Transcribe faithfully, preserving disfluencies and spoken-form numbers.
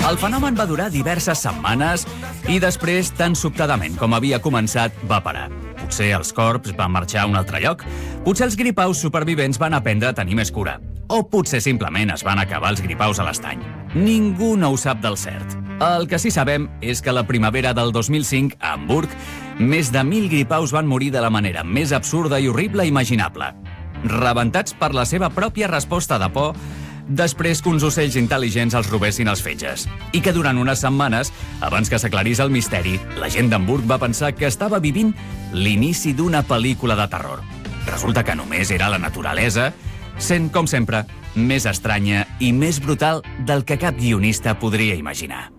El fenomen va durar diverses setmanes i després, tan sobtadament com havia començat, va parar. Potser els corps van marxar a un altre lloc, potser els gripaus supervivents van aprendre a tenir més cura, o potser simplement es van acabar els gripaus a l'estany. Ningú no ho sap del cert. El que sí sabem és que la primavera del dos mil cinc, a Hamburg, més de mil gripaus van morir de la manera més absurda i horrible imaginable. Rebentats per la seva pròpia resposta de por, després que uns ocells intel·ligents els robessin els fetges. I que durant unes setmanes, abans que s'aclarís el misteri, la gent d'Hamburg va pensar que estava vivint l'inici d'una pel·lícula de terror. Resulta que només era la naturalesa, sent, com sempre, més estranya i més brutal del que cap guionista podria imaginar.